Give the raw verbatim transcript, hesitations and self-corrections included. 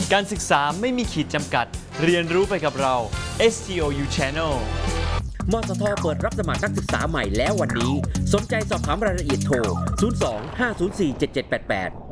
การศึกษาไม่มีขีดจำกัดเรียนรู้ไปกับเรา เอส ที โอ ยู Channel มสทเปิดรับสมัครนักศึกษาใหม่แล้ววันนี้สนใจสอบถามรายละเอียดโทร ศูนย์ สอง ห้า ศูนย์ สี่ เจ็ด เจ็ด แปด แปด